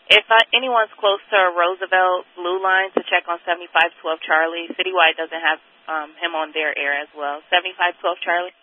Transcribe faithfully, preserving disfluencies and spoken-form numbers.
If uh, anyone's close to Roosevelt Blue Line, to check on seventy-five twelve Charlie. Citywide doesn't have um, him on their air as well. seventy-five twelve Charlie.